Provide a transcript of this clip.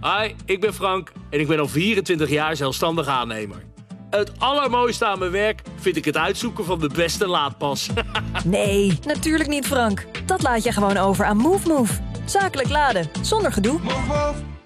Hi, ik ben Frank en ik ben al 24 jaar zelfstandig aannemer. Het allermooiste aan mijn werk vind ik het uitzoeken van de beste laadpas. Nee, natuurlijk niet, Frank. Dat laat je gewoon over aan MoveMove. Zakelijk laden, zonder gedoe.